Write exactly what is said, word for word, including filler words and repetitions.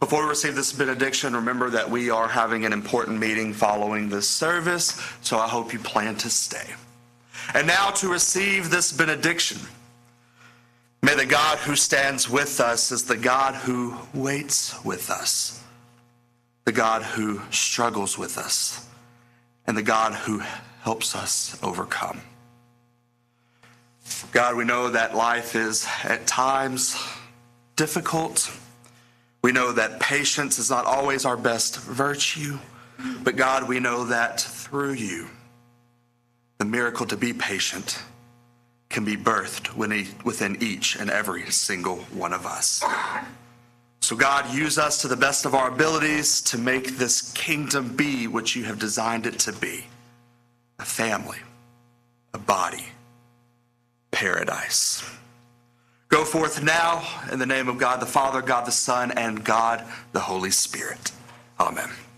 Before we receive this benediction, remember that we are having an important meeting following this service, so I hope you plan to stay. And now to receive this benediction, may the God who stands with us is the God who waits with us, the God who struggles with us, and the God who helps us overcome. God, we know that life is at times difficult. We know that patience is not always our best virtue, but God, we know that through you, the miracle to be patient can be birthed within each and every single one of us. So God, use us to the best of our abilities to make this kingdom be what you have designed it to be: a family, a body, paradise. Go forth now in the name of God the Father, God the Son, and God the Holy Spirit. Amen.